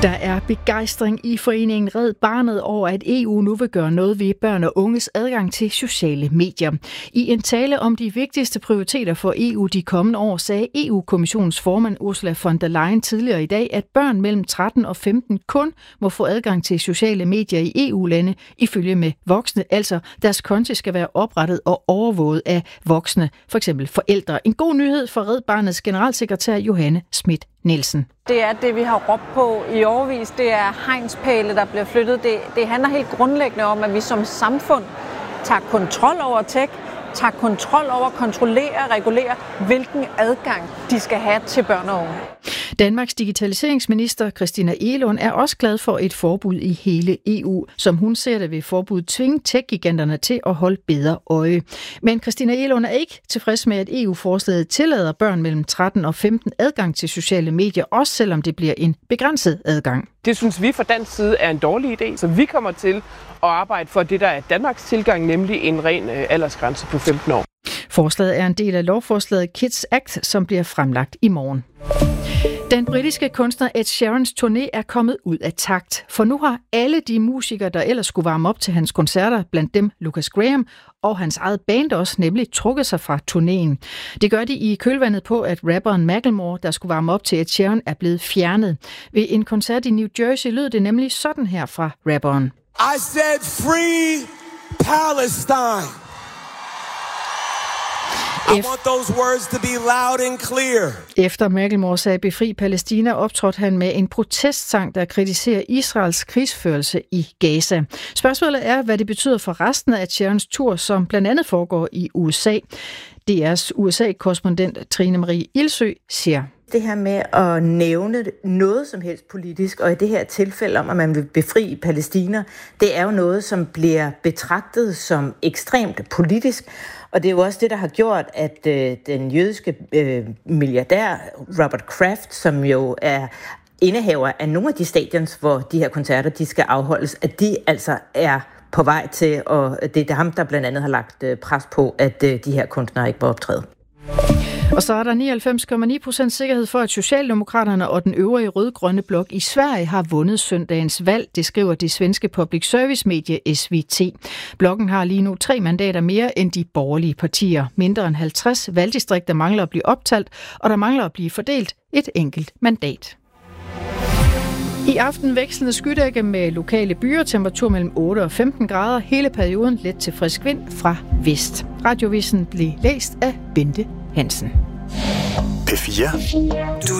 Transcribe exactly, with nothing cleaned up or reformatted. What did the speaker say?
Der er begejstring i foreningen Red Barnet over, at E U nu vil gøre noget ved børn og unges adgang til sociale medier. I en tale om de vigtigste prioriteter for E U de kommende år, sagde E U-kommissionens formand Ursula von der Leyen tidligere i dag, at børn mellem tretten og femten kun må få adgang til sociale medier i E U-lande ifølge med voksne, altså deres konti skal være oprettet og overvåget af voksne, f.eks. forældre. En god nyhed for Red Barnets generalsekretær Johanne Schmidt Nielsen. Det er det, vi har råbt på i årevis. Det er hegnspæle, der bliver flyttet. Det, det handler helt grundlæggende om, at vi som samfund tager kontrol over tech, tager kontrol over, kontrollerer og regulerer, hvilken adgang de skal have til børn og unge. Danmarks digitaliseringsminister Christina Egelund er også glad for et forbud i hele E U. Som hun ser det, vil forbuddet tvinge tech-giganterne til at holde bedre øje. Men Christina Egelund er ikke tilfreds med, at E U-forslaget tillader børn mellem tretten og femten adgang til sociale medier, også selvom det bliver en begrænset adgang. Det synes vi fra dansk side er en dårlig idé, så vi kommer til at arbejde for det, der er Danmarks tilgang, nemlig en ren aldersgrænse på femten år. Forslaget er en del af lovforslaget Kids Act, som bliver fremlagt i morgen. Den britiske kunstner Ed Sheerans turné er kommet ud af takt, for nu har alle de musikere, der ellers skulle varme op til hans koncerter, blandt dem Lucas Graham og hans eget band også, nemlig trukket sig fra turnéen. Det gør de i kølvandet på, at rapperen Macklemore, der skulle varme op til Ed Sheeran, er blevet fjernet. Ved en koncert i New Jersey lød det nemlig sådan her fra rapperen. I said free Palestine. I want those words to be loud and clear. Efter Macklemore sagde befri Palæstina, optrådte han med en protestsang, der kritiserer Israels krigsførelse i Gaza. Spørgsmålet er, hvad det betyder for resten af Sheerans tur, som blandt andet foregår i U S A. D R's U S A-korrespondent Trine Marie Ilsø siger: Det her med at nævne noget som helst politisk, og i det her tilfælde om, at man vil befri Palæstina, det er jo noget, som bliver betragtet som ekstremt politisk. Og det er jo også det, der har gjort, at øh, den jødiske øh, milliardær Robert Kraft, som jo er indehaver af nogle af de stadions, hvor de her koncerter de skal afholdes, at de altså er på vej til, og det er ham, der blandt andet har lagt øh, pres på, at øh, de her kunstnere ikke må optræde. Og så er der nioghalvfems komma ni procent sikkerhed for, at Socialdemokraterne og den øvrige rød-grønne blok i Sverige har vundet søndagens valg, det skriver det svenske public service-medie S V T. Blokken har lige nu tre mandater mere end de borgerlige partier. Mindre end halvtreds valgdistrikter mangler at blive optalt, og der mangler at blive fordelt et enkelt mandat. I aften vekslende skydække med lokale byer, temperatur mellem otte og femten grader, hele perioden let til frisk vind fra vest. Radiovisen blev læst af Bente Hansen. P fire. Du